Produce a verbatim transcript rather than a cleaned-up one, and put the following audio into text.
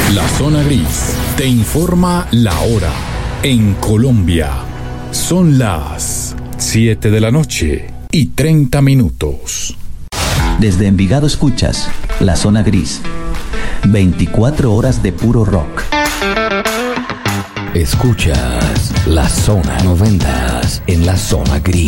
La Zona Gris te informa la hora. En Colombia son las siete de la noche y treinta minutos. Desde Envigado escuchas La Zona Gris. veinticuatro horas de puro rock. Escuchas La Zona noventas en La Zona Gris.